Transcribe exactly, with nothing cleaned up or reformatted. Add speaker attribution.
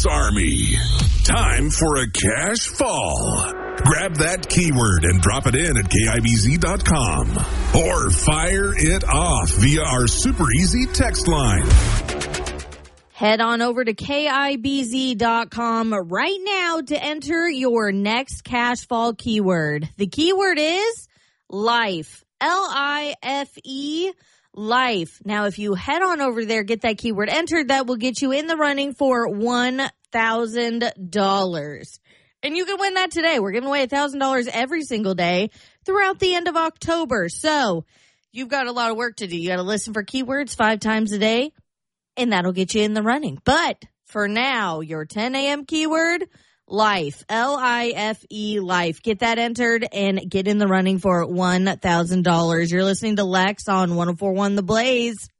Speaker 1: Lex Army. Time for a cash fall. Grab that keyword and drop it in at K I B Z dot com. Or fire it off via our super easy text line.
Speaker 2: Head on over to K I B Z dot com right now to enter your next cash fall keyword. The keyword is life. L I F E, life. Now, if you head on over there, get that keyword entered, that will get you in the running for one thousand dollars. And you can win that today. We're giving away one thousand dollars every single day throughout the end of October. So you've got a lot of work to do. You got to listen for keywords five times a day, and that'll get you in the running. But for now, your ten a.m. keyword, life. L I F E, life. Get that entered and get in the running for one thousand dollars. You're listening to Lex on one oh four point one The Blaze.